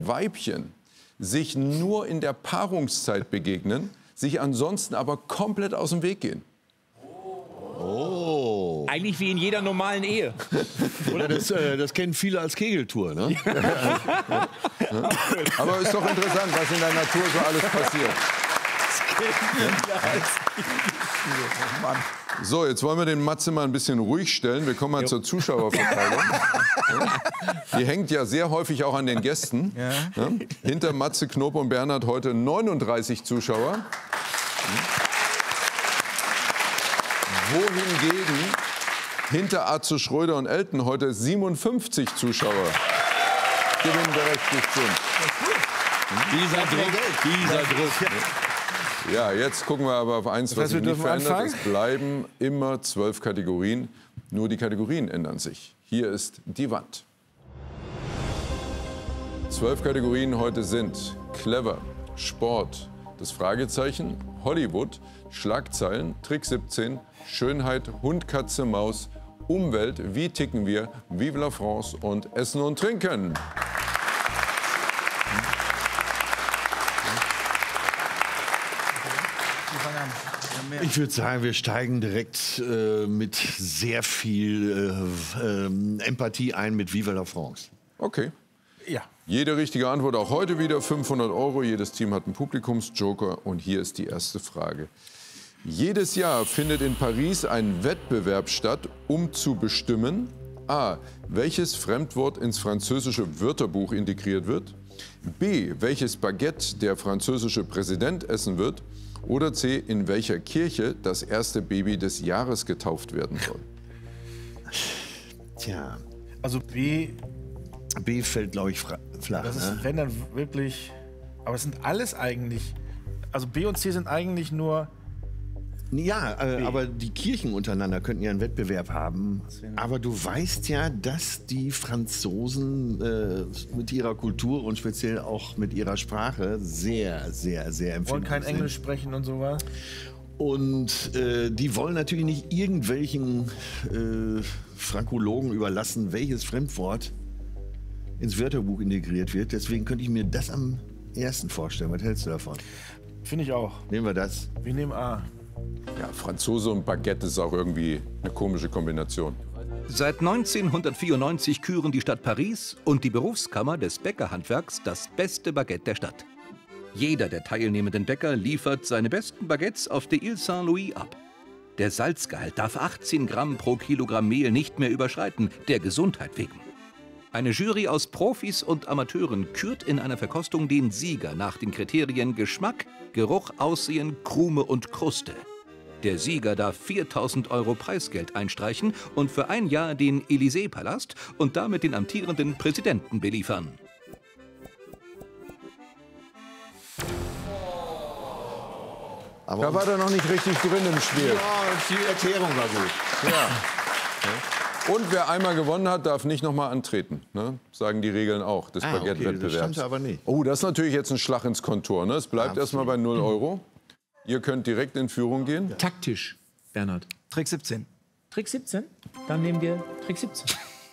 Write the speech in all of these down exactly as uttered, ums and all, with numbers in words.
Weibchen sich nur in der Paarungszeit begegnen, sich ansonsten aber komplett aus dem Weg gehen? Oh. Eigentlich wie in jeder normalen Ehe. Oder das, äh, das kennen viele als Kegeltour, ne? Aber ist doch interessant, was in der Natur so alles passiert. So, jetzt wollen wir den Matze mal ein bisschen ruhig stellen. Wir kommen mal jo. zur Zuschauerverteilung. Die hängt ja sehr häufig auch an den Gästen. Ja. Ja. Hinter Matze, Knob und Bernhard heute neununddreißig Zuschauer. Wohingegen hinter Atze Schröder und Elton heute siebenundfünfzig Zuschauer gewinnberechtigt sind. Dieser Druck, dieser Druck. Ja, jetzt gucken wir aber auf eins, was sich nicht verändert. Es bleiben immer zwölf Kategorien. Nur die Kategorien ändern sich. Hier ist die Wand. Zwölf Kategorien heute sind Clever, Sport, das Fragezeichen, Hollywood, Schlagzeilen, Trick siebzehn, Schönheit, Hund, Katze, Maus, Umwelt, wie ticken wir, Vive la France und Essen und Trinken. Ich würde sagen, wir steigen direkt äh, mit sehr viel äh, äh, Empathie ein mit Vive la France. Okay. Ja. Jede richtige Antwort auch heute wieder fünfhundert Euro. Jedes Team hat einen Publikumsjoker. Und hier ist die erste Frage. Jedes Jahr findet in Paris ein Wettbewerb statt, um zu bestimmen: A. Welches Fremdwort ins französische Wörterbuch integriert wird? B. Welches Baguette der französische Präsident essen wird? Oder C. In welcher Kirche das erste Baby des Jahres getauft werden soll? Tja. Also B. B fällt, glaube ich, flach. Das ist, ne? wenn dann wirklich. Aber es sind alles eigentlich. Also B und C sind eigentlich nur. Ja, äh, aber die Kirchen untereinander könnten ja einen Wettbewerb haben. Aber du weißt ja, dass die Franzosen äh, mit ihrer Kultur und speziell auch mit ihrer Sprache sehr, sehr, sehr empfindlich Wollen kein sind. Englisch sprechen und sowas. Und äh, die wollen natürlich nicht irgendwelchen äh, Frankologen überlassen, welches Fremdwort ins Wörterbuch integriert wird. Deswegen könnte ich mir das am ersten vorstellen. Was hältst du davon? Finde ich auch. Nehmen wir das. Wir nehmen A. Ja, Franzose und Baguette ist auch irgendwie eine komische Kombination. Seit neunzehnhundertvierundneunzig küren die Stadt Paris und die Berufskammer des Bäckerhandwerks das beste Baguette der Stadt. Jeder der teilnehmenden Bäcker liefert seine besten Baguettes auf der Ile Saint-Louis ab. Der Salzgehalt darf achtzehn Gramm pro Kilogramm Mehl nicht mehr überschreiten, der Gesundheit wegen. Eine Jury aus Profis und Amateuren kürt in einer Verkostung den Sieger nach den Kriterien Geschmack, Geruch, Aussehen, Krume und Kruste. Der Sieger darf viertausend Euro Preisgeld einstreichen und für ein Jahr den Élysée-Palast und damit den amtierenden Präsidenten beliefern. Aber Da war er noch nicht richtig drin im Spiel. ja, die Erklärung war gut. Ja. Und wer einmal gewonnen hat, darf nicht noch mal antreten. Ne? Sagen die Regeln auch des Ah, okay, Baguette-Wettbewerbs. das stand aber nicht. Oh, das ist natürlich jetzt ein Schlag ins Kontor. Ne? Es bleibt erst mal bei null Euro. Ihr könnt direkt in Führung gehen. Taktisch, Bernhard. Trick siebzehn. Trick siebzehn? Dann nehmen wir Trick siebzehn.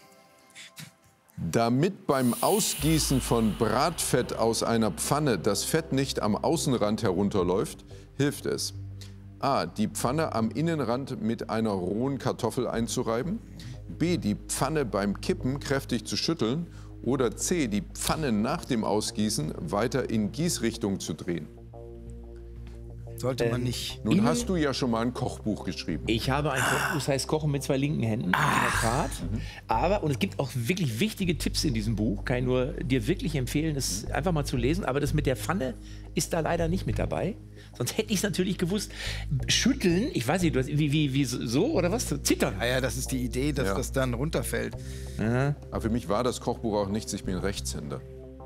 Damit beim Ausgießen von Bratfett aus einer Pfanne das Fett nicht am Außenrand herunterläuft, hilft es: A. Die Pfanne am Innenrand mit einer rohen Kartoffel einzureiben. B. Die Pfanne beim Kippen kräftig zu schütteln. Oder C. Die Pfanne nach dem Ausgießen weiter in Gießrichtung zu drehen. Sollte man nicht. Nun hast du ja schon mal ein Kochbuch geschrieben. Ich habe ein Kochbuch, das heißt Kochen mit zwei linken Händen, in der Tat. Aber, und es gibt auch wirklich wichtige Tipps in diesem Buch, kann ich nur dir wirklich empfehlen, es einfach mal zu lesen. Aber das mit der Pfanne ist da leider nicht mit dabei. Sonst hätte ich es natürlich gewusst. Schütteln, ich weiß nicht, du hast, wie, wie, wie so oder was? Zittern. Ah ja, das ist die Idee, dass Ja. das dann runterfällt. Aber für mich war das Kochbuch auch nichts, ich bin Rechtshänder.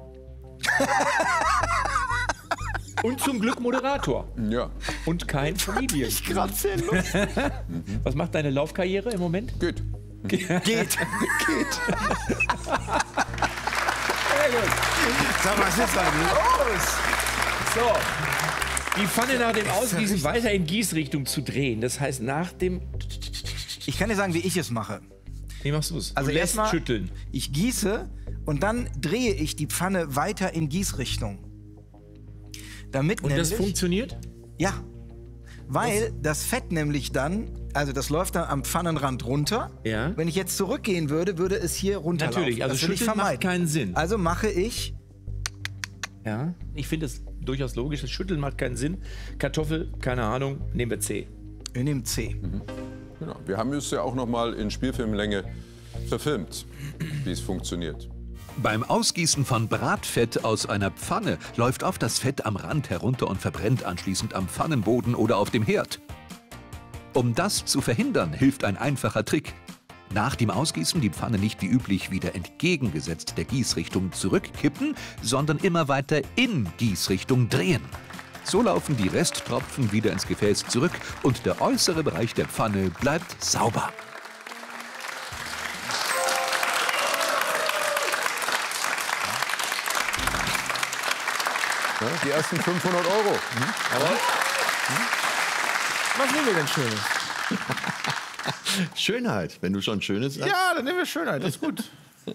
Und zum Glück Moderator. Ja, Und kein Comedian. Gerade sehr lustig. Was macht deine Laufkarriere im Moment? gut. Geht. Geht. Sag mal, was ist da los? So. Die Pfanne nach dem Ausgießen weiter in Gießrichtung zu drehen. Das heißt, nach dem. Ich kann dir sagen, wie ich es mache. Wie machst du es? Also du lässt erstmal, schütteln. ich gieße Und dann drehe ich die Pfanne weiter in Gießrichtung. Damit Und das nämlich, funktioniert? Ja, weil das Fett nämlich dann, also das läuft dann am Pfannenrand runter. Ja. Wenn ich jetzt zurückgehen würde, würde es hier runterlaufen. Natürlich, also das will ich schütteln macht vermeiden. keinen Sinn. Also mache ich, Ja. Ich finde es durchaus logisch. Das Schütteln macht keinen Sinn. Kartoffel, keine Ahnung, nehmen wir C. wir nehmen C. Genau. Wir haben es ja auch noch mal in Spielfilmlänge verfilmt, wie es funktioniert. Beim Ausgießen von Bratfett aus einer Pfanne läuft oft das Fett am Rand herunter und verbrennt anschließend am Pfannenboden oder auf dem Herd. Um das zu verhindern, hilft ein einfacher Trick. Nach dem Ausgießen die Pfanne nicht wie üblich wieder entgegengesetzt der Gießrichtung zurückkippen, sondern immer weiter in Gießrichtung drehen. So laufen die Resttropfen wieder ins Gefäß zurück und der äußere Bereich der Pfanne bleibt sauber. Ja, die ersten fünfhundert Euro. Was nehmen wir denn Schönes? Schönheit, wenn du schon Schönes sagst. Ja, dann nehmen wir Schönheit, das ist gut.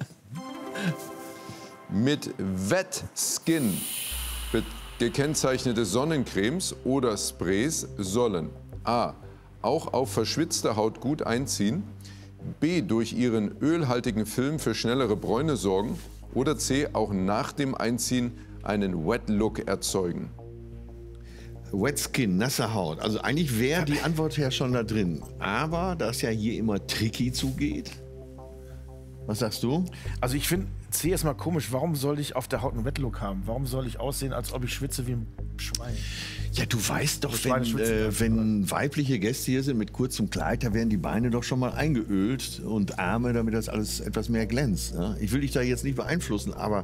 Mit Wet Skin be- gekennzeichnete Sonnencremes oder Sprays sollen a. auch auf verschwitzte Haut gut einziehen, b. durch ihren ölhaltigen Film für schnellere Bräune sorgen oder c. auch nach dem Einziehen einen Wet Look erzeugen. Wet Skin, nasse Haut. Also eigentlich wäre die Antwort ja schon da drin. Aber da es ja hier immer tricky zugeht. Was sagst du? Also ich finde C ist mal komisch. Warum soll ich auf der Haut einen Wet-Look haben? Warum soll ich aussehen, als ob ich schwitze wie ein Schwein? Ja, du weißt doch, Schweine wenn, schwitzen äh, das, wenn weibliche Gäste hier sind mit kurzem Kleid, da werden die Beine doch schon mal eingeölt und Arme, damit das alles etwas mehr glänzt. Ja? Ich will dich da jetzt nicht beeinflussen, aber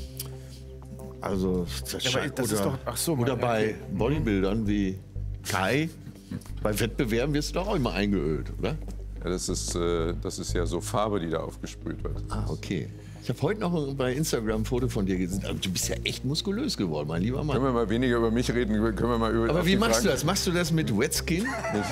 also das, Ja, aber scheint- das ist oder, doch- ach so, oder mein- bei Bodybuildern wie Kai, bei Wettbewerben wirst du doch auch immer eingeölt, oder? Ja, das, ist, äh, das ist ja so Farbe, die da aufgesprüht wird. Ah, okay. Ich habe heute noch bei Instagram ein Foto von dir gesehen. Also, du bist ja echt muskulös geworden, mein lieber Mann. Können wir mal weniger über mich reden? Können wir mal über Aber auf wie die machst Fragen- du das? Machst du das mit Wet Skin?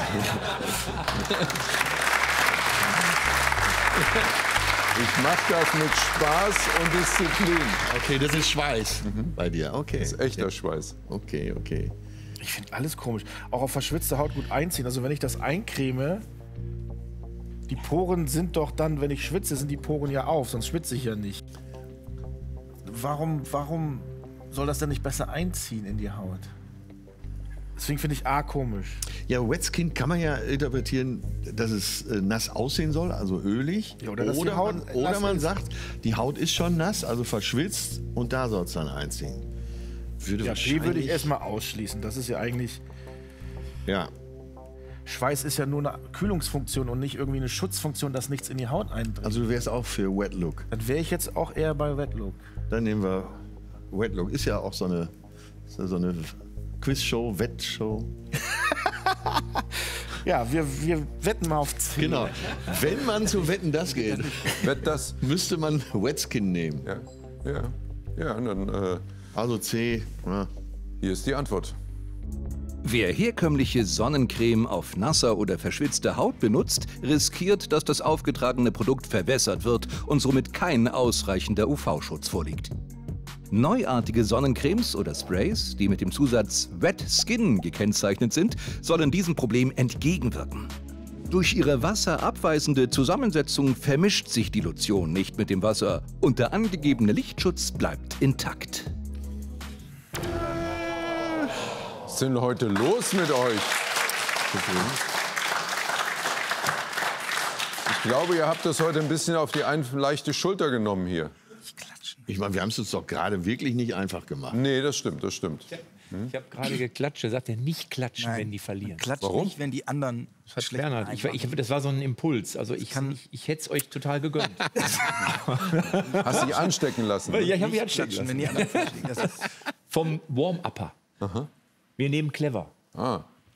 Ich mache das mit Spaß und Disziplin. Okay, das ist Schweiß bei dir. Okay. Das ist echter Schweiß. Okay, okay. Ich finde alles komisch. Auch auf verschwitzte Haut gut einziehen. Also wenn ich das eincreme, die Poren sind doch dann, wenn ich schwitze, sind die Poren ja auf, sonst schwitze ich ja nicht. Warum, warum soll das denn nicht besser einziehen in die Haut? Deswegen finde ich A komisch. Ja, Wet Skin kann man ja interpretieren, dass es äh, nass aussehen soll, also ölig. Ja, oder dass die Haut man, oder nass man ist. sagt, die Haut ist schon nass, also verschwitzt und da soll es dann einziehen. Würde Ja, B würde ich wahrscheinlich- erstmal ausschließen. Das ist ja eigentlich, Ja. Schweiß ist ja nur eine Kühlungsfunktion und nicht irgendwie eine Schutzfunktion, dass nichts in die Haut eindringt. Also du wärst auch für Wet Look. Dann wäre ich jetzt auch eher bei Wet Look. Dann nehmen wir Wet Look. Ist ja auch so eine, ist ja so eine Quizshow, Wettshow. Ja, wir, wir wetten mal auf C. Genau. Wenn man zu Wetten das geht, Wett das? müsste man Wet Skin nehmen. Ja, ja, ja. Dann äh, Also C. Ja. hier ist die Antwort. Wer herkömmliche Sonnencreme auf nasser oder verschwitzter Haut benutzt, riskiert, dass das aufgetragene Produkt verwässert wird und somit kein ausreichender U V-Schutz vorliegt. Neuartige Sonnencremes oder Sprays, die mit dem Zusatz Wet Skin gekennzeichnet sind, sollen diesem Problem entgegenwirken. Durch ihre wasserabweisende Zusammensetzung vermischt sich die Lotion nicht mit dem Wasser und der angegebene Lichtschutz bleibt intakt. Was ist denn heute los mit euch? Ich glaube, ihr habt das heute ein bisschen auf die ein leichte Schulter genommen hier. Ich meine, wir haben es uns doch gerade wirklich nicht einfach gemacht. Nee, das stimmt, das stimmt. Ich habe gerade geklatscht. Er sagte, nicht klatschen, Nein, wenn die verlieren. Klatscht Warum? nicht, wenn die anderen Hat schlecht Bernhard, ich, ich, das war so ein Impuls. Also ich, kann- ich, ich hätte es euch total gegönnt. Hast dich anstecken lassen? ja, ich habe mich nicht anstecken klatschen, wenn lassen. die anderen fliegen. Das ist Vom Warm-Upper. Wir nehmen clever. Ah.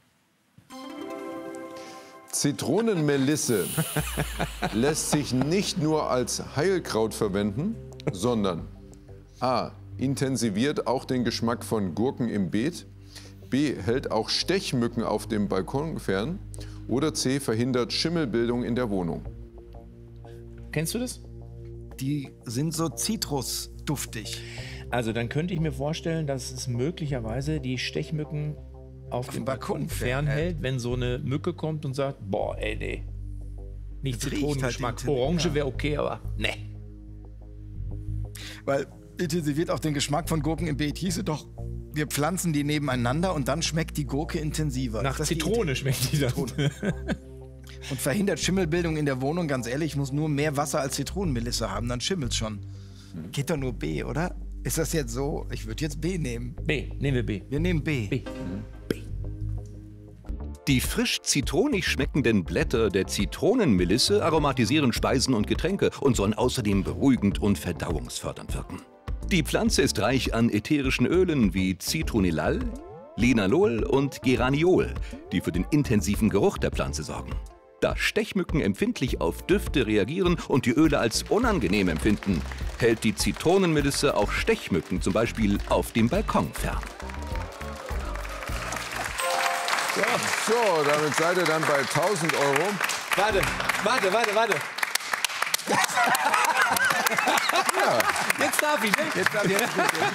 Zitronenmelisse lässt sich nicht nur als Heilkraut verwenden, sondern a. intensiviert auch den Geschmack von Gurken im Beet, b. hält auch Stechmücken auf dem Balkon fern oder c. verhindert Schimmelbildung in der Wohnung. Kennst du das? die sind so zitrusduftig. Also dann könnte ich mir vorstellen, dass es möglicherweise die Stechmücken auf, auf dem Balkon, Balkon fernhält, wenn so eine Mücke kommt und sagt, boah, ey, nee, nicht Zitronengeschmack. Halt Orange wäre okay, aber ne. Weil intensiviert auch den Geschmack von Gurken im Beet hieße doch, wir pflanzen die nebeneinander und dann schmeckt die Gurke intensiver. Nach Zitrone die schmeckt die dann. Und verhindert Schimmelbildung in der Wohnung, ganz ehrlich, ich muss nur mehr Wasser als Zitronenmelisse haben, dann schimmelt's schon. Mhm. Geht doch nur B, oder? Ist das jetzt so? Ich würde jetzt B nehmen. B, nehmen wir B. Wir nehmen B. B. Mhm. B. Die frisch zitronig schmeckenden Blätter der Zitronenmelisse aromatisieren Speisen und Getränke und sollen außerdem beruhigend und verdauungsfördernd wirken. Die Pflanze ist reich an ätherischen Ölen wie Citronellal, Linalol und Geraniol, die für den intensiven Geruch der Pflanze sorgen. Da Stechmücken empfindlich auf Düfte reagieren und die Öle als unangenehm empfinden, hält die Zitronenmelisse auch Stechmücken zum Beispiel auf dem Balkon fern. Ja, so, damit seid ihr dann bei tausend Euro. Warte, warte, warte, warte. Ja. Jetzt darf ich, ne? Jetzt darf ich, jetzt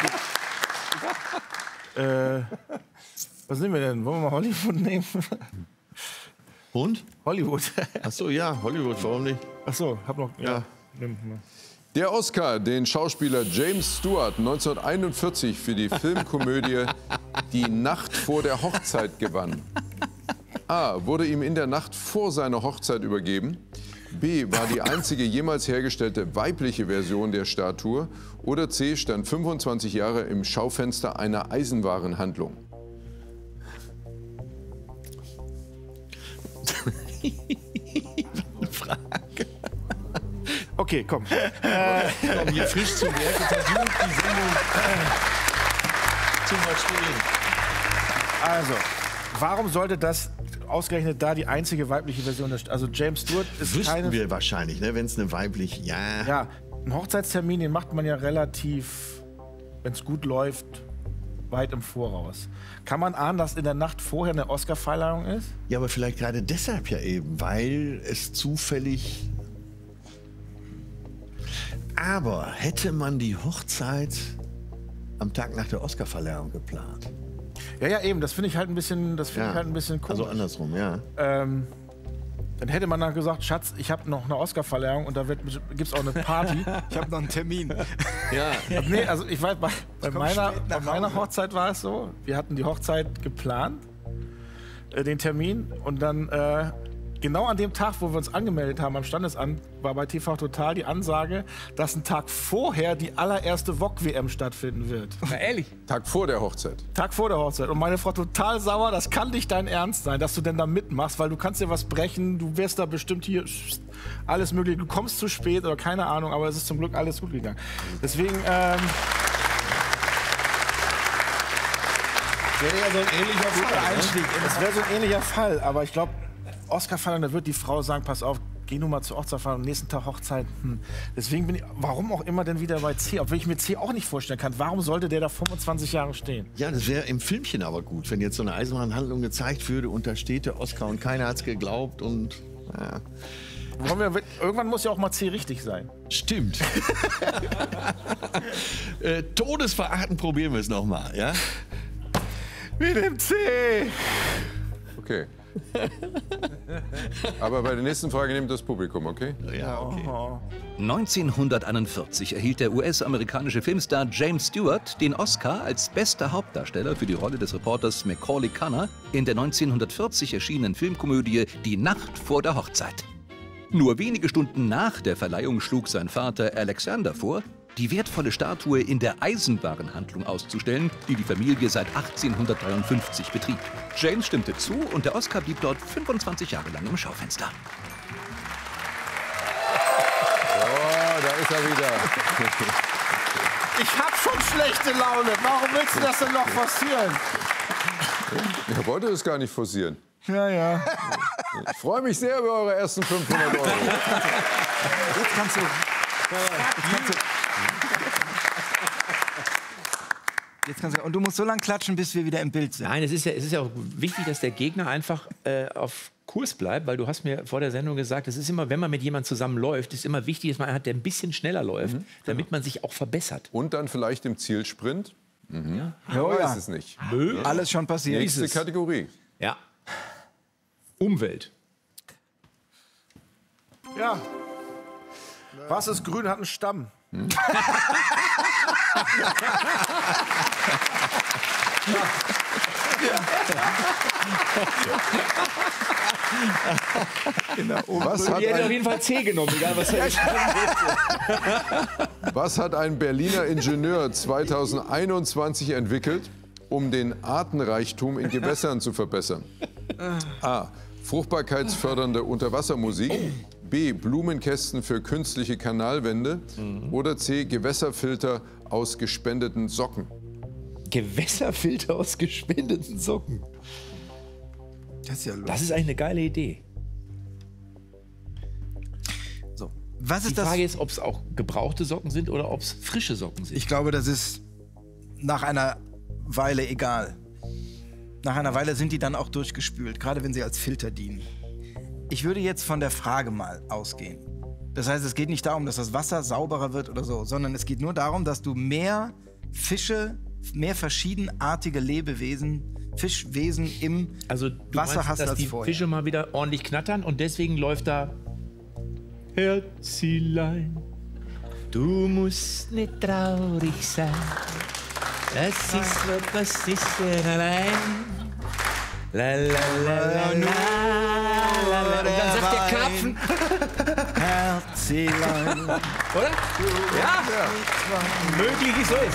gut, äh, was nehmen wir denn? Wollen wir mal Hollywood nehmen? Und? Hollywood. Ach so, ja, Hollywood, warum nicht? Ach so, hab noch. Ja. Ja. Nimm mal. Der Oscar, den Schauspieler James Stewart neunzehnhunderteinundvierzig für die Filmkomödie Die Nacht vor der Hochzeit gewann. A. Wurde ihm in der Nacht vor seiner Hochzeit übergeben. B. War die einzige jemals hergestellte weibliche Version der Statue. Oder C. Stand fünfundzwanzig Jahre im Schaufenster einer Eisenwarenhandlung. Frage. Okay, komm. Äh, komm hier frisch zu Werk und versucht die Sendung äh, zu verstehen. Also, warum sollte das ausgerechnet da die einzige weibliche Version ist? Also James Stewart ist Wüssten keine... wir wahrscheinlich, ne, wenn es eine weibliche... Ja. Ja, einen Hochzeitstermin, den macht man ja relativ, wenn es gut läuft, weit im Voraus. Kann man ahnen, dass in der Nacht vorher eine Oscar-Verleihung ist? Ja, aber vielleicht gerade deshalb ja eben, weil es zufällig... Aber hätte man die Hochzeit am Tag nach der Oscarverleihung geplant? Ja, ja, eben. Das finde ich halt ein bisschen, das finde Ja. ich halt ein bisschen komisch. Also andersrum, ja. Ähm, dann hätte man dann gesagt, Schatz, ich habe noch eine Oscar-Verleihung und da gibt es auch eine Party. Ich habe noch einen Termin. Ja. Nee, also ich weiß, bei, bei, komm meiner, spät bei nach meiner Hause. Hochzeit war es so, wir hatten die Hochzeit geplant, äh, den Termin, und dann äh, genau an dem Tag, wo wir uns angemeldet haben am Standesamt, war bei T V Total die Ansage, dass ein Tag vorher die allererste V O G W M stattfinden wird. Na ehrlich? Tag vor der Hochzeit. Tag vor der Hochzeit. Und meine Frau total sauer, das kann nicht dein Ernst sein, dass du denn da mitmachst, weil du kannst dir was brechen, du wirst da bestimmt hier alles mögliche, du kommst zu spät oder keine Ahnung, aber es ist zum Glück alles gut gegangen. Deswegen, ähm... Wäre ja so ein ähnlicher Fall, Einstieg. Das wäre so ein ähnlicher Fall, aber ich glaube, Oscar-Feiern, da wird die Frau sagen, pass auf, geh nur mal zur Hochzeit fahren, am nächsten Tag Hochzeit. Hm. Deswegen bin ich, warum auch immer denn wieder bei C, obwohl ich mir C auch nicht vorstellen kann. Warum sollte der da fünfundzwanzig Jahre stehen? Ja, das wäre im Filmchen aber gut, wenn jetzt so eine Eisenbahnhandlung gezeigt würde und da steht der Oscar und keiner hat's geglaubt und... Ja. Wollen wir, irgendwann muss ja auch mal C richtig sein. Stimmt. äh, todesverachtend probieren wir es nochmal, ja? Mit dem C! Okay. Aber bei der nächsten Frage nimmt das Publikum, okay? Ja, okay. neunzehnhunderteinundvierzig erhielt der U S-amerikanische Filmstar James Stewart den Oscar als bester Hauptdarsteller für die Rolle des Reporters Macaulay Culkin in der neunzehnhundertvierzig erschienenen Filmkomödie Die Nacht vor der Hochzeit. Nur wenige Stunden nach der Verleihung schlug sein Vater Alexander vor, die wertvolle Statue in der Eisenwarenhandlung auszustellen, die die Familie seit achtzehnhundertdreiundfünfzig betrieb. James stimmte zu und der Oscar blieb dort fünfundzwanzig Jahre lang im Schaufenster. Oh, da ist er wieder. Ich hab schon schlechte Laune. Warum willst du das denn noch forcieren? Ich wollte es gar nicht forcieren. Ja, ja. Ich freue mich sehr über eure ersten fünfhundert Euro. Jetzt kannst du... Jetzt kannst du Jetzt kannst du, und du musst so lange klatschen, bis wir wieder im Bild sind. Nein, es ist ja, es ist ja auch wichtig, dass der Gegner einfach äh, auf Kurs bleibt, weil du hast mir vor der Sendung gesagt, es ist immer, wenn man mit jemandem zusammen läuft, ist immer wichtig, dass man einen hat, der ein bisschen schneller läuft, mhm, damit genau. man sich auch verbessert. Und dann vielleicht im Zielsprint. Mhm. Ja. Ich weiß ja. es nicht. Ja. Alles schon passiert. Nächste Kategorie. Ja. Umwelt. Ja. Was ist grün, hat einen Stamm? Hm? Genau. Was hat Die hätte ein, auf jeden Fall C genommen, egal was er Was hat ein Berliner Ingenieur zweitausendeinundzwanzig entwickelt, um den Artenreichtum in Gewässern zu verbessern? A. Fruchtbarkeitsfördernde Unterwassermusik. B. Blumenkästen für künstliche Kanalwände. Mhm. Oder C. Gewässerfilter aus gespendeten Socken. Gewässerfilter aus gespendeten Socken. Das ist ja lustig. Das ist eigentlich eine geile Idee. So. Was ist Die das? Frage ist, ob es auch gebrauchte Socken sind oder ob es frische Socken sind. Ich glaube, das ist nach einer Weile egal. Nach einer Weile sind die dann auch durchgespült, gerade wenn sie als Filter dienen. Ich würde jetzt von der Frage mal ausgehen. Das heißt, es geht nicht darum, dass das Wasser sauberer wird oder so, sondern es geht nur darum, dass du mehr Fische, mehr verschiedenartige Lebewesen, Fischwesen im also, du Wasser meinst, hast dass als die vorher. Fische mal wieder ordentlich knattern und deswegen läuft da Herzilein, du musst nicht traurig sein. Das ist wird was ist denn allein. La la la la la la la. Und dann sagt der Karpfen. Herzilein. Oder? Ja. Möglich ist es.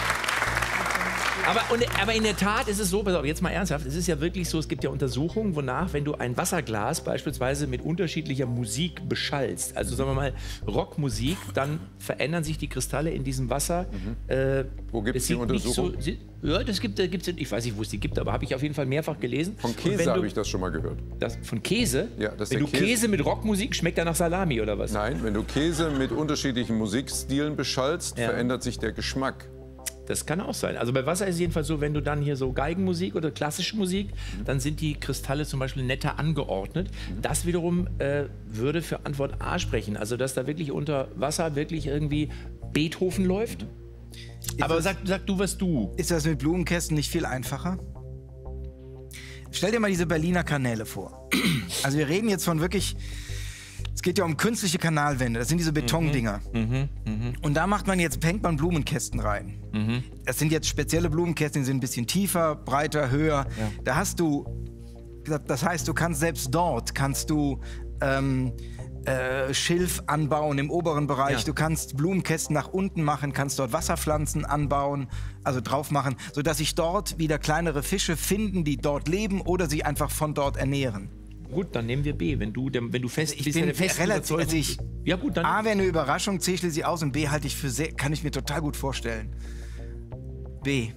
Aber, und, aber in der Tat ist es so, pass auf, jetzt mal ernsthaft, es ist ja wirklich so, es gibt ja Untersuchungen, wonach, wenn du ein Wasserglas beispielsweise mit unterschiedlicher Musik beschallst, also sagen wir mal Rockmusik, dann verändern sich die Kristalle in diesem Wasser. Mhm. Äh, Wo gibt es die Untersuchung? So, ja, das gibt es, ich weiß nicht, wo es die gibt, aber habe ich auf jeden Fall mehrfach gelesen. Von Käse habe ich das schon mal gehört. Das, von Käse? Ja, das ist wenn der du Käse. Käse mit Rockmusik, schmeckt er nach Salami oder was? Nein, wenn du Käse mit unterschiedlichen Musikstilen beschallst, Ja. verändert sich der Geschmack. Das kann auch sein. Also bei Wasser ist es jedenfalls so, wenn du dann hier so Geigenmusik oder klassische Musik, mhm. dann sind die Kristalle zum Beispiel netter angeordnet. Mhm. Das wiederum äh, würde für Antwort A sprechen. Also dass da wirklich unter Wasser wirklich irgendwie Beethoven läuft. Mhm. Aber sag, sag du, was du... Ist das mit Blumenkästen nicht viel einfacher? Stell dir mal diese Berliner Kanäle vor. Also wir reden jetzt von wirklich... Es geht ja um künstliche Kanalwände, das sind diese Betondinger. Mhm, mh. Und da macht man jetzt, hängt man Blumenkästen rein. Mhm. Das sind jetzt spezielle Blumenkästen, die sind ein bisschen tiefer, breiter, höher. Ja. Da hast du, das heißt, du kannst selbst dort, kannst du ähm, äh, Schilf anbauen im oberen Bereich. Ja. Du kannst Blumenkästen nach unten machen, kannst dort Wasserpflanzen anbauen, also drauf machen, sodass sich dort wieder kleinere Fische finden, die dort leben oder sie einfach von dort ernähren. Gut, dann nehmen wir B. Wenn du, wenn du fest Ich bist, bin ja der festen relativ, Überzeugung- also ich, Ja gut, dann... A wäre eine Überraschung, C schließe ich aus und B halte ich für sehr, kann ich mir total gut vorstellen. B.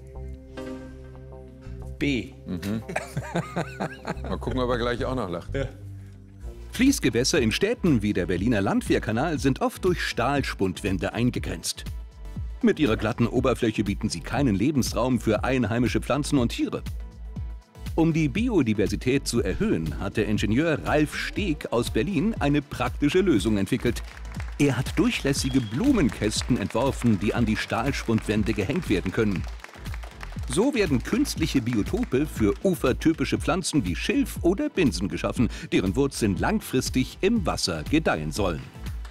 B. Mal gucken, ob er gleich auch noch lacht. Ja. Fließgewässer in Städten wie der Berliner Landwehrkanal sind oft durch Stahlspundwände eingegrenzt. Mit ihrer glatten Oberfläche bieten sie keinen Lebensraum für einheimische Pflanzen und Tiere. Um die Biodiversität zu erhöhen, hat der Ingenieur Ralf Steg aus Berlin eine praktische Lösung entwickelt. Er hat durchlässige Blumenkästen entworfen, die an die Stahlspundwände gehängt werden können. So werden künstliche Biotope für ufertypische Pflanzen wie Schilf oder Binsen geschaffen, deren Wurzeln langfristig im Wasser gedeihen sollen.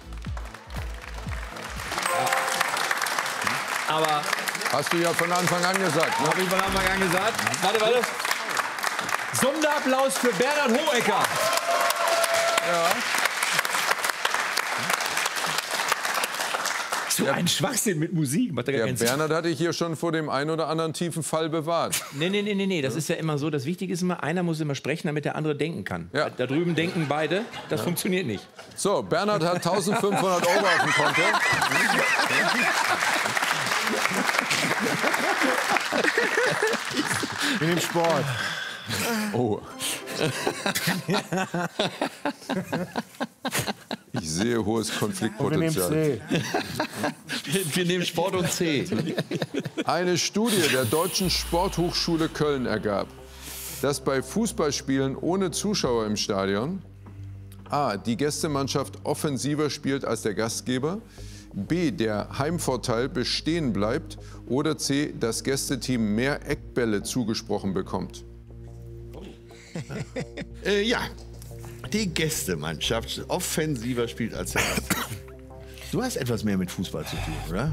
Aber Hast du ja von Anfang an gesagt. Ne? habe ich von Anfang an gesagt. Warte, warte. Sonderapplaus für Bernhard Hohecker. So ein Schwachsinn mit Musik. Macht ja gar Der keinen Sinn. Bernhard hatte ich hier schon vor dem einen oder anderen tiefen Fall bewahrt. Nee, nee, nee, nee, nee, das ist ja immer so. Das Wichtige ist immer, einer muss immer sprechen, damit der andere denken kann. Ja. Da drüben denken beide, das funktioniert nicht. So, Bernhard hat eintausendfünfhundert Euro auf dem Konto. In dem Sport. Oh. Ich sehe hohes Konfliktpotenzial. Wir nehmen Wir, wir nehmen Sport und C. Eine Studie der Deutschen Sporthochschule Köln ergab, dass bei Fußballspielen ohne Zuschauer im Stadion A. die Gästemannschaft offensiver spielt als der Gastgeber, B. der Heimvorteil bestehen bleibt oder C. das Gästeteam mehr Eckbälle zugesprochen bekommt. Äh, ja, die Gästemannschaft offensiver spielt als der Gast. Du hast etwas mehr mit Fußball zu tun, oder?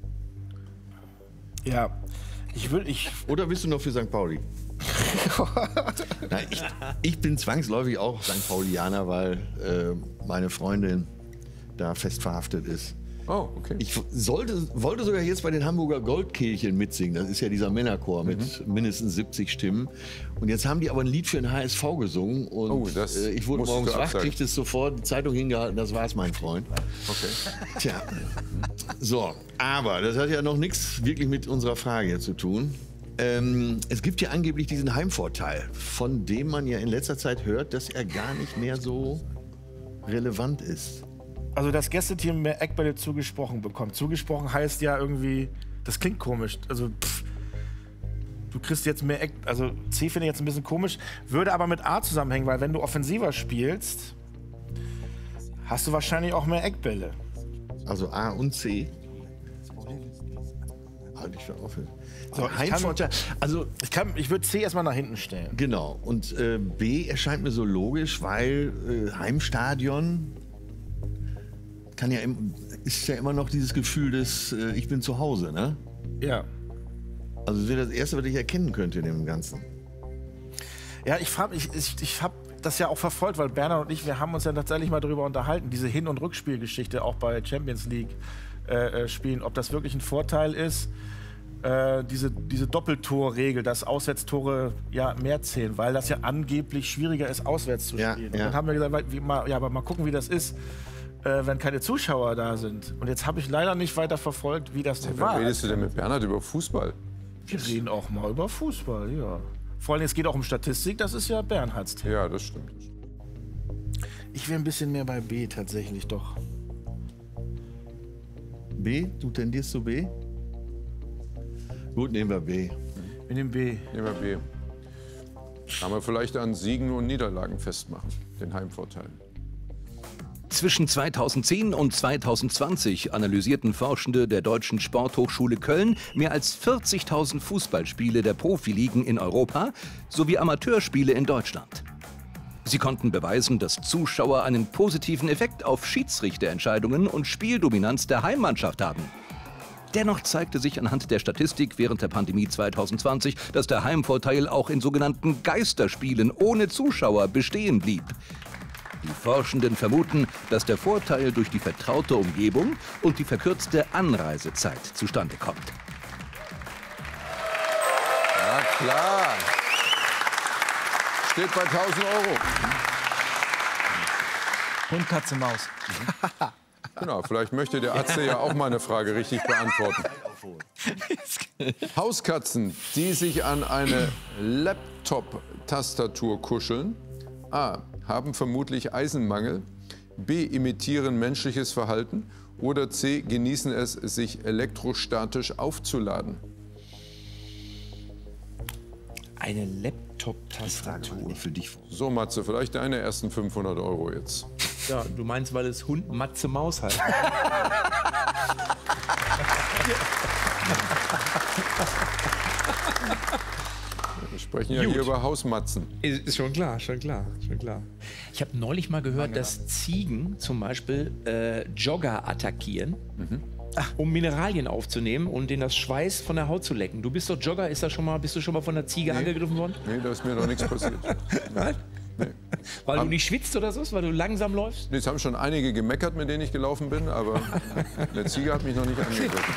C. Ja, ich will, ich, Oder bist du noch für Sankt Pauli? Nein, ich, ich bin zwangsläufig auch Sankt Paulianer, weil äh, meine Freundin da fest verhaftet ist. Oh, okay. Ich sollte, wollte sogar jetzt bei den Hamburger Goldkehlchen mitsingen. Das ist ja dieser Männerchor mit Mhm. mindestens siebzig Stimmen. Und jetzt haben die aber ein Lied für den H S V gesungen. Und Oh, das äh, ich wurde musstest morgens du wach, absagen. kriegte es sofort, die Zeitung hingehalten, das war's, mein Freund. Okay. Tja, so, aber das hat ja noch nichts wirklich mit unserer Frage hier zu tun. Ähm, es gibt ja angeblich diesen Heimvorteil, von dem man ja in letzter Zeit hört, dass er gar nicht mehr so relevant ist. also das Gästeteam mehr Eckbälle zugesprochen bekommt. Zugesprochen heißt ja irgendwie, das klingt komisch. Also pff, du kriegst jetzt mehr Eck, also C finde ich jetzt ein bisschen komisch, würde aber mit A zusammenhängen, weil wenn du offensiver spielst, hast du wahrscheinlich auch mehr Eckbälle. Also A und C. Halt ich schon auf. So, ich Heimvorteil, also Ich, kann- ich würde C erstmal nach hinten stellen. genau. Und äh, B erscheint mir so logisch, weil äh, Heimstadion kann ja im, ist ja immer noch dieses Gefühl des äh, ich bin zu Hause, ne? Ja. Also das wäre das Erste, was ich erkennen könnte in dem Ganzen. Ja, ich, frag- ich, ich, ich habe das ja auch verfolgt, weil Bernhard und ich, wir haben uns ja tatsächlich mal darüber unterhalten, diese Hin- und Rückspielgeschichte auch bei Champions League äh, äh, Spielen, ob das wirklich ein Vorteil ist, äh, diese, diese Doppeltorregel, dass Auswärtstore ja mehr zählen, weil das ja angeblich schwieriger ist, auswärts zu Ja, spielen. ja. Und dann haben wir gesagt, wie, mal, ja, aber mal gucken, wie das ist, äh, wenn keine Zuschauer da sind. Und jetzt habe ich leider nicht weiter verfolgt, wie das denn Wann war. redest du denn mit Bernhard über Fußball? Wir reden auch mal über Fußball, ja. Vor allem, es geht auch um Statistik, das ist ja Bernhards Thema. Ja, das stimmt. Ich wäre ein bisschen mehr bei B tatsächlich doch. B? Du tendierst zu B? Gut, nehmen wir B. Wir nehmen B. Nehmen wir B. Kann man vielleicht an Siegen und Niederlagen festmachen, den Heimvorteil. Zwischen zweitausendzehn und zweitausendzwanzig analysierten Forschende der Deutschen Sporthochschule Köln mehr als vierzigtausend Fußballspiele der Profiligen in Europa sowie Amateurspiele in Deutschland. Sie konnten beweisen, dass Zuschauer einen positiven Effekt auf Schiedsrichterentscheidungen und Spieldominanz der Heimmannschaft haben. Dennoch zeigte sich anhand der Statistik während der Pandemie zweitausendzwanzig, dass der Heimvorteil auch in sogenannten Geisterspielen ohne Zuschauer bestehen blieb. Die Forschenden vermuten, dass der Vorteil durch die vertraute Umgebung und die verkürzte Anreisezeit zustande kommt. Na klar. Steht bei tausend Euro. Hund, Katze, Maus. Genau, vielleicht möchte der Atze ja auch mal eine Frage richtig beantworten. Hauskatzen, die sich an eine Laptop-Tastatur kuscheln. A. Haben vermutlich Eisenmangel. B. Imitieren menschliches Verhalten. Oder C. Genießen es, sich elektrostatisch aufzuladen. Eine Laptop-Tastatur. Für dich. So, Matze, vielleicht deine ersten fünfhundert Euro jetzt. Ja, du meinst, weil es Hund, Matze, Maus heißt. Wir sprechen ja Gut. hier über Hausmatzen. Ist, ist schon klar, schon klar, schon klar. Ich habe neulich mal gehört, dass Ziegen zum Beispiel äh, Jogger attackieren, um Mineralien aufzunehmen und denen das Schweiß von der Haut zu lecken. Du bist doch Jogger, ist das schon mal, bist du schon mal von der Ziege angegriffen worden? Nee, da ist mir noch nichts passiert. Nein? Nee. Weil du nicht schwitzt oder so, weil du langsam läufst? Jetzt haben schon einige gemeckert, mit denen ich gelaufen bin, aber eine Ziege hat mich noch nicht angegriffen.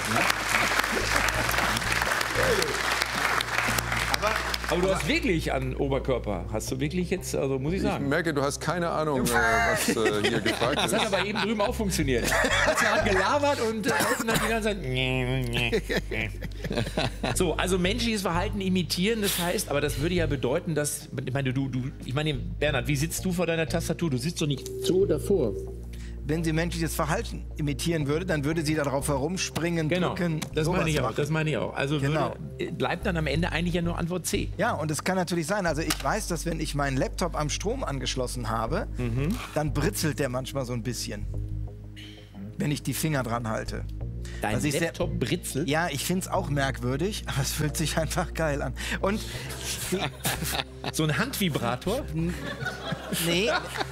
Aber du hast wirklich an Oberkörper, hast du wirklich jetzt, also muss ich Ich sagen. merke, du hast keine Ahnung, äh, was äh, hier gefragt Das ist. hat aber eben drüben auch funktioniert. Sie hat gelabert und äh, außen hat die ganze Zeit. So, also menschliches Verhalten imitieren, das heißt, aber das würde ja bedeuten, dass, ich meine, du, du, ich meine, Bernhard, wie sitzt du vor deiner Tastatur? Du sitzt doch nicht so davor. wenn sie menschliches Verhalten imitieren würde, dann würde sie darauf herumspringen, Genau, drücken, das sowas meine ich auch. machen. Das meine ich auch. Also Genau. würde, bleibt dann am Ende eigentlich ja nur Antwort C. Ja, und es kann natürlich sein, also ich weiß, dass wenn ich meinen Laptop am Strom angeschlossen habe, Mhm. dann britzelt der manchmal so ein bisschen, wenn ich die Finger dran halte. Dein Was ich sehr- Laptop britzelt. Ja, ich finde es auch merkwürdig, aber es fühlt sich einfach geil an. Und So ein Handvibrator. nee.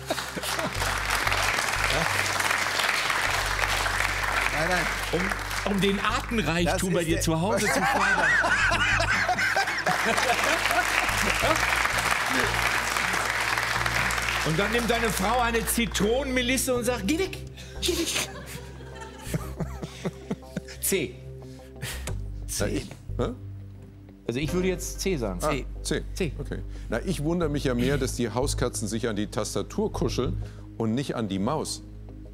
Nein, nein. Um, um den Artenreichtum Das bei ist dir der- zu Hause zu fördern. Und dann nimmt deine Frau eine Zitronenmelisse und sagt, geh weg, geh weg. C. Na, ich, hä? Also ich würde jetzt C sagen. Ah, C. C. C. Okay. Na, ich wundere mich ja mehr, dass die Hauskatzen sich an die Tastatur kuscheln und nicht an die Maus.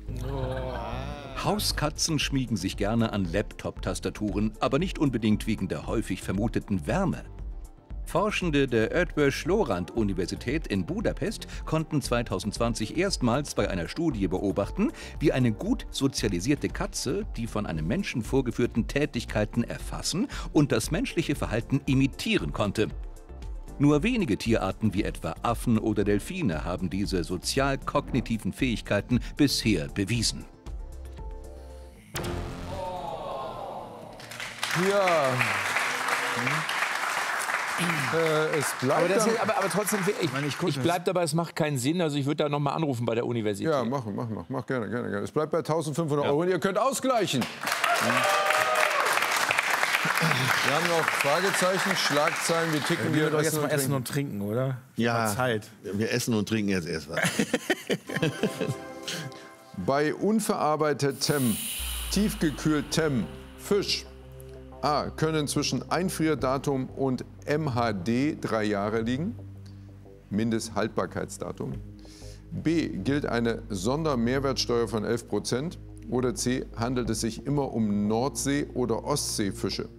Hauskatzen schmiegen sich gerne an Laptop-Tastaturen, aber nicht unbedingt wegen der häufig vermuteten Wärme. Forschende der Eötvös-Loránd-Universität in Budapest konnten zweitausendzwanzig erstmals bei einer Studie beobachten, wie eine gut sozialisierte Katze die von einem Menschen vorgeführten Tätigkeiten erfassen und das menschliche Verhalten imitieren konnte. Nur wenige Tierarten wie etwa Affen oder Delfine haben diese sozial-kognitiven Fähigkeiten bisher bewiesen. Ja. Äh, es bleibt Aber, das dann- ist, aber, aber trotzdem, ich, meine, ich gucke ich es. bleibe dabei, es macht keinen Sinn. Also ich würde da nochmal anrufen bei der Universität. Ja, mach, mach, mach, mach gerne, gerne, gerne. Es bleibt bei eintausendfünfhundert Euro und ihr könnt ausgleichen. Wir haben noch Fragezeichen, Schlagzeilen, wie ticken Wir wir doch jetzt essen mal und essen trinken. und trinken, oder? Ja, Mal Zeit. wir essen und trinken jetzt erst was. Bei unverarbeitetem, tiefgekühltem Fisch A. können zwischen Einfrierdatum und M H D drei Jahre liegen, Mindesthaltbarkeitsdatum. B. gilt eine Sondermehrwertsteuer von elf Prozent. Oder C. handelt es sich immer um Nordsee- oder Ostseefische.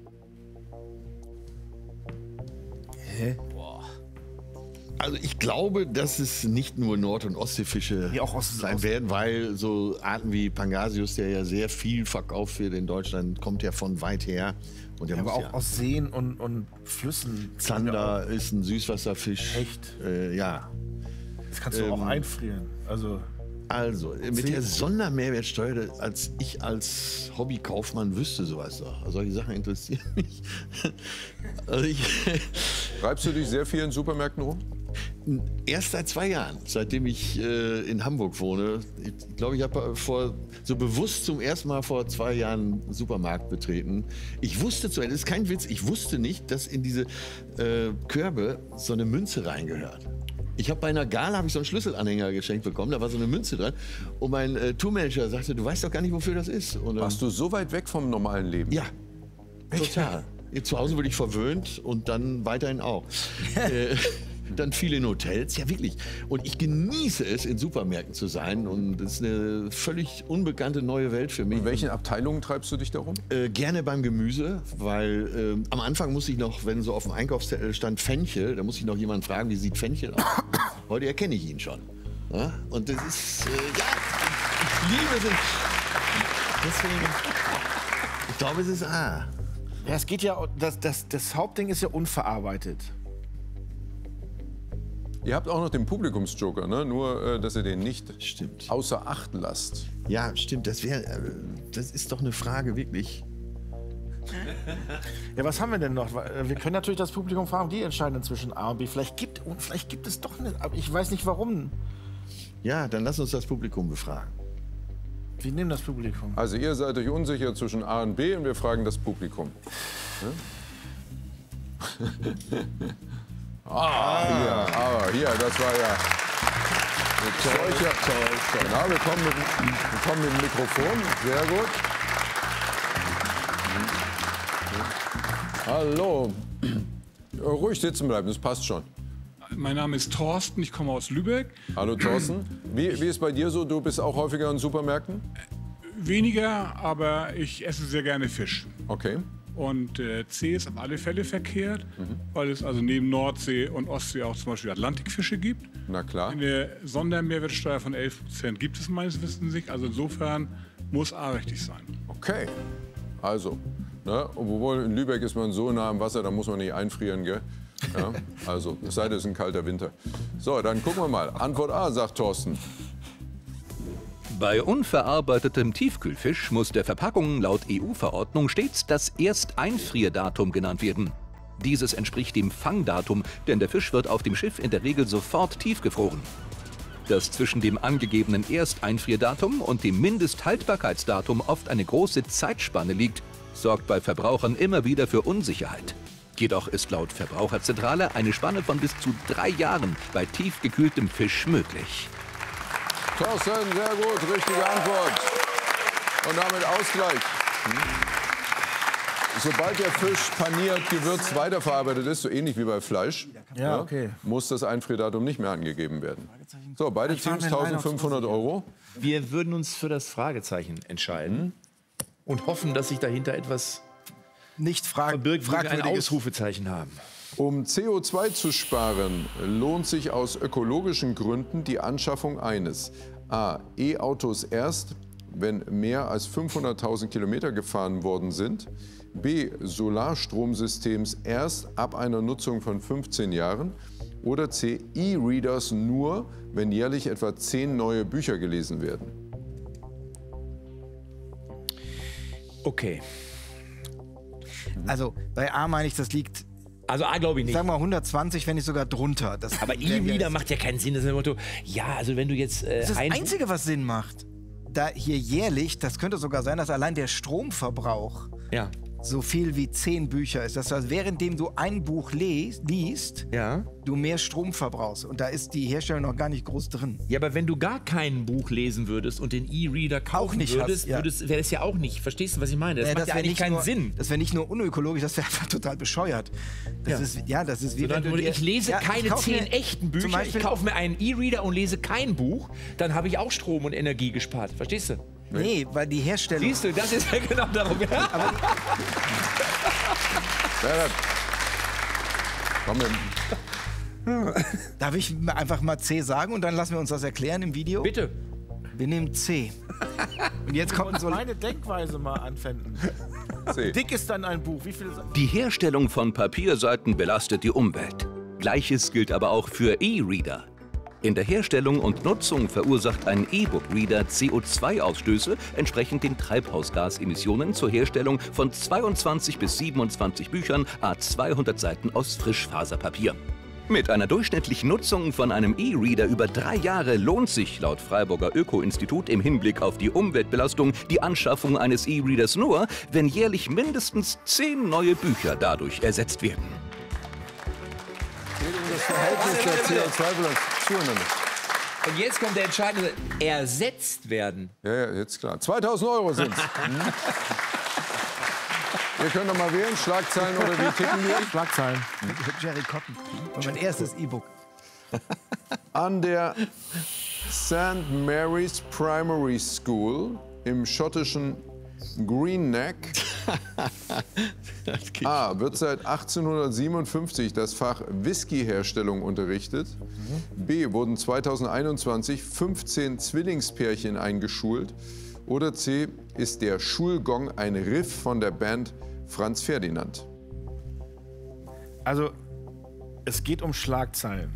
Also ich glaube, dass es nicht nur Nord- und Ostseefische Ja, auch Ost- sein Ost- werden, weil so Arten wie Pangasius, der ja sehr viel verkauft wird in Deutschland, kommt ja von weit her. Und der Ja, muss aber auch ja. aus Seen und, und Flüssen. Zander ist ein Süßwasserfisch. Echt? Äh, ja. Das kannst du auch Ähm, einfrieren. Also, Also, äh, mit Zehn- der Sondermehrwertsteuer, das- als ich als Hobbykaufmann wüsste sowas doch. Solche Sachen interessieren mich. Also ich, Treibst du dich sehr viel in Supermärkten rum? erst seit zwei Jahren, seitdem ich äh, in Hamburg wohne. Ich glaube, ich habe vor so bewusst zum ersten Mal vor zwei Jahren einen Supermarkt betreten. Ich wusste zu, das ist kein Witz, ich wusste nicht, dass in diese äh, Körbe so eine Münze reingehört. Ich habe bei einer Gala habe ich so einen Schlüsselanhänger geschenkt bekommen, da war so eine Münze dran. Und mein äh, Tourmanager sagte, du weißt doch gar nicht, wofür das ist. Und, ähm, Warst du so weit weg vom normalen Leben? ja, total. Zu Hause wurde ich verwöhnt und dann weiterhin auch. äh, dann viel in Hotels, ja wirklich. Und ich genieße es, in Supermärkten zu sein. Und das ist eine völlig unbekannte neue Welt für mich. In welchen Abteilungen treibst du dich darum? Äh, gerne beim Gemüse, weil äh, am Anfang musste ich noch, wenn so auf dem Einkaufszettel stand Fenchel, da musste ich noch jemanden fragen, wie sieht Fenchel aus? Heute erkenne ich ihn schon. Ja? Und das ist, äh, ja, ich liebe es. Deswegen, ich glaube, es ist A. ja, es geht ja, das, das, das Hauptding ist ja unverarbeitet. Ihr habt auch noch den Publikumsjoker, ne? Nur, äh, dass ihr den nicht Stimmt. außer Acht lasst. Ja, stimmt. Das wäre, äh, das ist doch eine Frage wirklich. Ja, was haben wir denn noch? Wir können natürlich das Publikum fragen, die entscheiden zwischen A und B. Vielleicht gibt, und vielleicht gibt es doch eine, aber ich weiß nicht warum. Ja, dann lass uns das Publikum befragen. Wir nehmen das Publikum. Also ihr seid euch unsicher zwischen A und B und wir fragen das Publikum. Ne? ah, hier, aber hier, das war ja mit solcher... Genau, wir kommen mit, wir kommen mit dem Mikrofon, sehr gut. Hallo. Ruhig sitzen bleiben, das passt schon. Mein Name ist Thorsten, ich komme aus Lübeck. Hallo Thorsten. Wie, wie ist bei dir so? Du bist auch häufiger in Supermärkten? Weniger, aber ich esse sehr gerne Fisch. Okay. Und äh, C ist auf alle Fälle verkehrt, mhm. weil es also neben Nordsee und Ostsee auch zum Beispiel Atlantikfische gibt. Na klar. Eine Sondermehrwertsteuer von elf Prozent gibt es meines Wissens nicht. Also insofern muss A richtig sein. Okay, also, ne, obwohl in Lübeck ist man so nah am Wasser, da muss man nicht einfrieren, gell? Ja, also, es sei denn, es ist ein kalter Winter. So, dann gucken wir mal. Antwort A, sagt Thorsten. Bei unverarbeitetem Tiefkühlfisch muss der Verpackung laut E U-Verordnung stets das Ersteinfrierdatum genannt werden. Dieses entspricht dem Fangdatum, denn der Fisch wird auf dem Schiff in der Regel sofort tiefgefroren. Dass zwischen dem angegebenen Ersteinfrierdatum und dem Mindesthaltbarkeitsdatum oft eine große Zeitspanne liegt, sorgt bei Verbrauchern immer wieder für Unsicherheit. Jedoch ist laut Verbraucherzentrale eine Spanne von bis zu drei Jahren bei tiefgekühltem Fisch möglich. Thorsten, sehr gut, richtige Antwort. Und damit Ausgleich. Sobald der Fisch paniert, gewürzt, weiterverarbeitet ist, so ähnlich wie bei Fleisch, Ja, okay. muss das Einfrierdatum nicht mehr angegeben werden. So, beide Teams eintausendfünfhundert Euro. Wir würden uns für das Fragezeichen entscheiden und hoffen, dass sich dahinter etwas Nicht frag verbirgt, wo wir ein fragwürdiges. Ausrufezeichen haben. Um C O zwei zu sparen, lohnt sich aus ökologischen Gründen die Anschaffung eines A. E-Autos erst, wenn mehr als fünfhunderttausend Kilometer gefahren worden sind. B. Solarstromsystems erst ab einer Nutzung von fünfzehn Jahren. Oder C. E-Readers nur, wenn jährlich etwa zehn neue Bücher gelesen werden. Okay. Also bei A meine ich, das liegt, Also A glaube ich nicht. sagen wir mal hundertzwanzig, wenn nicht sogar drunter. Das Aber wären ja E-Reader jetzt- macht ja keinen Sinn. Das ist das Motto, ja, also wenn du jetzt äh, Das ist das ein Einzige, was Sinn macht. Da hier jährlich, das könnte sogar sein, dass allein der Stromverbrauch Ja. so viel wie zehn Bücher ist. Das heißt, währenddem du ein Buch les liest, Ja. du mehr Strom verbrauchst. Und da ist die Herstellung noch gar nicht groß drin. Ja, aber wenn du gar kein Buch lesen würdest und den E-Reader kaufen nicht würdest, hast, ja. würdest wäre das ja auch nicht. Verstehst du, was ich meine? Das Äh, macht ja wär eigentlich nicht keinen nur, Sinn. Das wäre nicht nur unökologisch, das wäre einfach total bescheuert. Das Ja. ist, ja, das ist wie So, wenn dann, du dir, ich lese ja, ich keine kauf zehn mir echten Bücher, zum Beispiel, ich kaufe mir einen E-Reader und lese kein Buch, dann habe ich auch Strom und Energie gespart. Verstehst du? Nee, weil die Herstellung... Siehst du, das ist ja genau darum. Ja, dann- Komm, wir- Darf ich einfach mal C sagen und dann lassen wir uns das erklären im Video? Bitte. Wir nehmen C. Und jetzt kommt Und so... meine Denkweise mal anwenden. C. Dick ist dann ein Buch. Wie viele Seiten? Die Herstellung von Papierseiten belastet die Umwelt. Gleiches gilt aber auch für E-Reader. In der Herstellung und Nutzung verursacht ein E-Book-Reader C O zwei Ausstöße, entsprechend den Treibhausgasemissionen zur Herstellung von zweiundzwanzig bis siebenundzwanzig Büchern à zweihundert Seiten aus Frischfaserpapier. Mit einer durchschnittlichen Nutzung von einem E-Reader über drei Jahre lohnt sich laut Freiburger Öko-Institut im Hinblick auf die Umweltbelastung die Anschaffung eines E-Readers nur, wenn jährlich mindestens zehn neue Bücher dadurch ersetzt werden. Das Verhältnis der C O zwei Bilanz zueinander. Und jetzt kommt der entscheidende, ersetzt werden. Ja, ja, jetzt klar. zweitausend Euro sind's. Hm. Ihr könnt doch mal wählen, Schlagzeilen oder wie ticken wir? Schlagzeilen. Jerry Cotton. Und mein erstes E-Book. An der Saint Mary's Primary School im schottischen Greenock A. wird seit achtzehnhundertsiebenundfünfzig das Fach Whiskyherstellung unterrichtet. B. wurden zweitausendeinundzwanzig fünfzehn Zwillingspärchen eingeschult. Oder C. ist der Schulgong ein Riff von der Band Franz Ferdinand. Also, es geht um Schlagzeilen.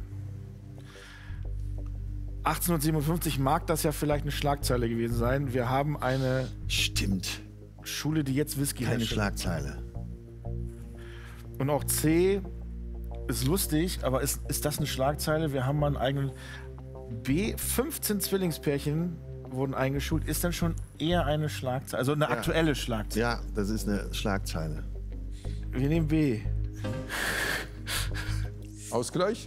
achtzehnhundertsiebenundfünfzig mag das ja vielleicht eine Schlagzeile gewesen sein. Wir haben eine Stimmt. Schule, die jetzt Whisky Keine herstellt. Schlagzeile. Und auch C ist lustig, aber ist, ist das eine Schlagzeile? Wir haben mal einen eigenen... B, fünfzehn Zwillingspärchen wurden eingeschult. Ist dann schon eher eine Schlagzeile, also eine aktuelle Schlagzeile. Ja, das ist eine Schlagzeile. Wir nehmen B. Ausgleich?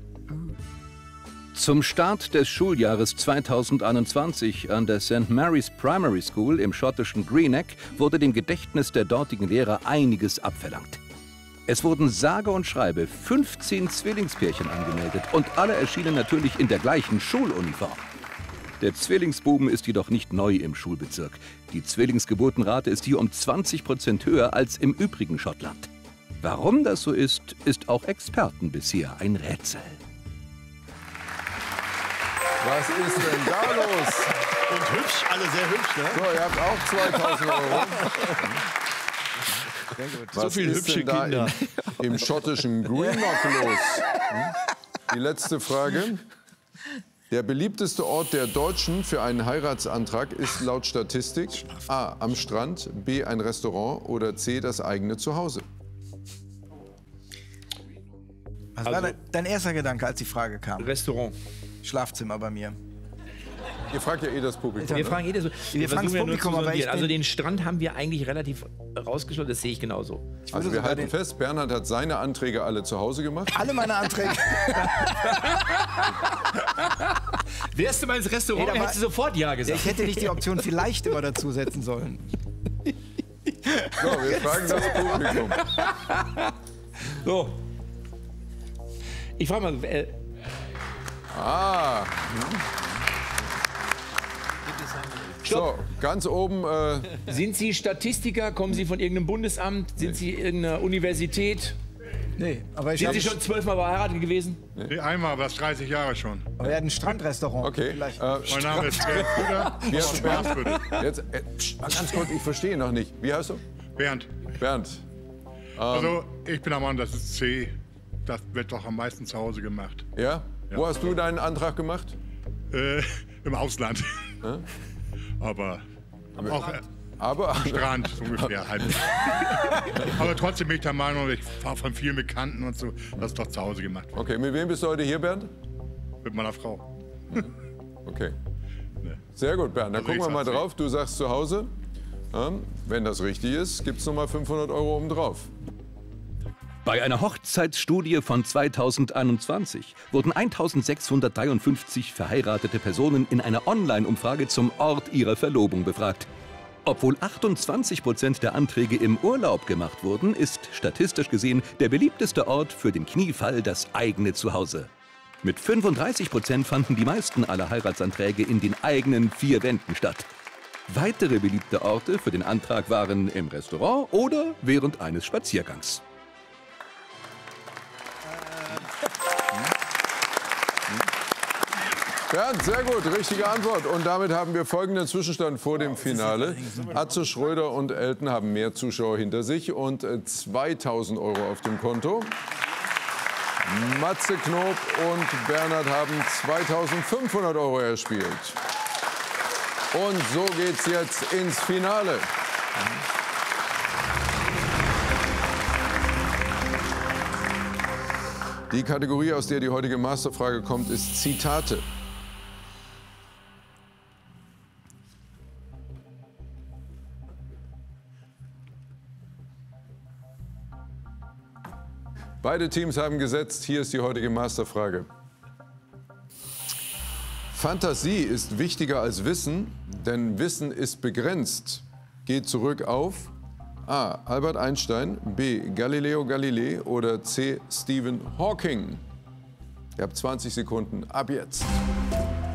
Zum Start des Schuljahres zweitausendeinundzwanzig an der Saint Mary's Primary School im schottischen Greenock wurde dem Gedächtnis der dortigen Lehrer einiges abverlangt. Es wurden sage und schreibe fünfzehn Zwillingspärchen angemeldet und alle erschienen natürlich in der gleichen Schuluniform. Der Zwillingsbuben ist jedoch nicht neu im Schulbezirk. Die Zwillingsgeburtenrate ist hier um zwanzig Prozent höher als im übrigen Schottland. Warum das so ist, ist auch Experten bisher ein Rätsel. Was ist denn da los? Und hübsch, alle sehr hübsch, ne? So, ihr habt auch zweitausend Euro. Was So viel ist hübsche denn da Kinder. Im, im schottischen Greenock los? Hm? Die letzte Frage. Der beliebteste Ort der Deutschen für einen Heiratsantrag ist laut Statistik A. am Strand, B. ein Restaurant oder C. das eigene Zuhause. Was war dein, dein erster Gedanke, als die Frage kam? Restaurant. Schlafzimmer bei mir. Ihr fragt ja eh das Publikum. Wir Ne? fragen eh das so. Wir fragen das versuchen ja nur Publikum, zu aber ich sondieren. Also bin- den Strand haben wir eigentlich relativ rausgeschlossen, das sehe ich genauso. Also wir halten fest, Bernhard hat seine Anträge alle zu Hause gemacht. Alle meine Anträge. Wärst du mal ins Restaurant, Nee, da war- hättest du sofort Ja gesagt. Ich hätte nicht die Option vielleicht immer dazusetzen sollen. So, wir fragen das Publikum. So. Ich frage mal, äh, Ah. So, ganz oben. Äh, sind Sie Statistiker? Kommen Sie von irgendeinem Bundesamt? Sind Sie irgendeiner Universität? Nee, aber ich Sind hab, Sie schon zwölfmal verheiratet gewesen? Nee, einmal, aber das ist dreißig Jahre schon. aber er hat ein Strandrestaurant. okay. Vielleicht. Äh, Mein Name ist Bernd Brüder. Wie heißt du, Bernd? Bernd? Jetzt, äh, pst, mal ganz kurz, ich verstehe noch nicht. Wie heißt du? Bernd. Bernd. Also, ich bin der Mann, das ist C. Das wird doch am meisten zu Hause gemacht. Ja? Wo hast du deinen Antrag gemacht? Äh, im Ausland. Aber auch äh, Aber. am Strand so ungefähr halt. Aber trotzdem bin ich der Meinung, ich fahre von vielen Bekannten und so, das ist doch zu Hause gemacht wird. Okay, mit wem bist du heute hier, Bernd? Mit meiner Frau. Okay. Nee. Sehr gut, Bernd. Dann Also gucken wir ich mal sag drauf. Du sagst zu Hause. Ja, wenn das richtig ist, gibt es nochmal fünfhundert Euro obendrauf. Bei einer Hochzeitsstudie von zweitausendeinundzwanzig wurden eintausendsechshundertdreiundfünfzig verheiratete Personen in einer Online-Umfrage zum Ort ihrer Verlobung befragt. Obwohl achtundzwanzig Prozent der Anträge im Urlaub gemacht wurden, ist statistisch gesehen der beliebteste Ort für den Kniefall das eigene Zuhause. Mit fünfunddreißig Prozent fanden die meisten aller Heiratsanträge in den eigenen vier Wänden statt. Weitere beliebte Orte für den Antrag waren im Restaurant oder während eines Spaziergangs. Bernd, sehr gut, richtige Antwort. Und damit haben wir folgenden Zwischenstand vor dem Finale. Atze, Schröder und Elton haben mehr Zuschauer hinter sich und äh, zweitausend Euro auf dem Konto. Matze Knob und Bernhard haben zweitausendfünfhundert Euro erspielt. Und so geht's jetzt ins Finale. Die Kategorie, aus der die heutige Masterfrage kommt, ist Zitate. Beide Teams haben gesetzt. Hier ist die heutige Masterfrage. Fantasie ist wichtiger als Wissen, denn Wissen ist begrenzt. Geht zurück auf A. Albert Einstein, B. Galileo Galilei oder C. Stephen Hawking. Ihr habt zwanzig Sekunden ab jetzt.